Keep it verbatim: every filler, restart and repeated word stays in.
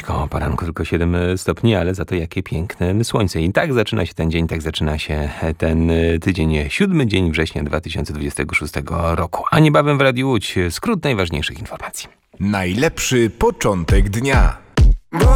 dziś koło poranku tylko siedem stopni, ale za to jakie piękne słońce. I tak zaczyna się ten dzień, tak zaczyna się ten tydzień, siódmy dzień września dwa tysiące dwudziestego szóstego roku. A niebawem w Radiu Łódź skrót najważniejszych informacji. Najlepszy początek dnia.